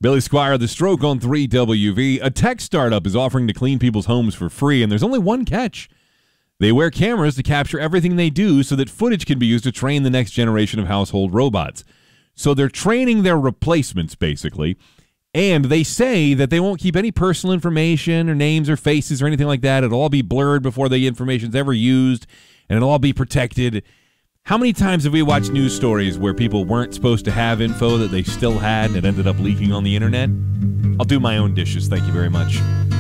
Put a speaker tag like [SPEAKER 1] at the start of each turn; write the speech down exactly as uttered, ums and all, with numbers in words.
[SPEAKER 1] Billy Squire, The Stroke on three W V. A tech startup is offering to clean people's homes for free, and there's only one catch. They wear cameras to capture everything they do so that footage can be used to train the next generation of household robots. So they're training their replacements, basically, and they say that they won't keep any personal information or names or faces or anything like that. It'll all be blurred before the information's ever used, and it'll all be protected. How many times have we watched news stories where people weren't supposed to have info that they still had and it ended up leaking on the internet? I'll do my own dishes. Thank you very much.